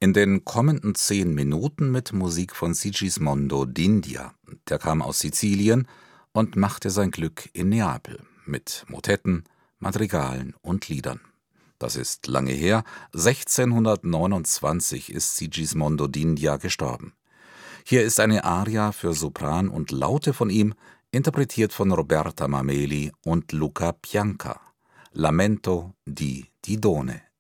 In den kommenden 10 Minuten mit Musik von Sigismondo d'India. Der kam aus Sizilien und machte sein Glück in Neapel mit Motetten, Madrigalen und Liedern. Das ist lange her, 1629 ist Sigismondo d'India gestorben. Hier ist eine Aria für Sopran und Laute von ihm, interpretiert von Roberta Mameli und Luca Pianca. Lamento di Didone.